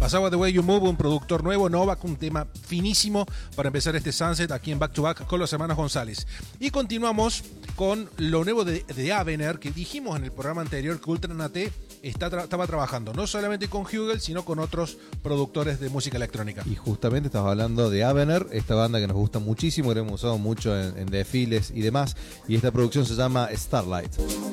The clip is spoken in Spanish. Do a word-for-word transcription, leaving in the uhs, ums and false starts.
Pasaba The Way You Move, un productor nuevo, Novak, un tema finísimo para empezar este Sunset aquí en Back to Back con los hermanos González. Y continuamos con lo nuevo de, de Avener, que dijimos en el programa anterior que Ultranate está tra- estaba trabajando no solamente con Hugel, sino con otros productores de música electrónica. Y justamente estamos hablando de Avener, esta banda que nos gusta muchísimo, que hemos usado mucho en, en desfiles y demás. Y esta producción se llama Starlight.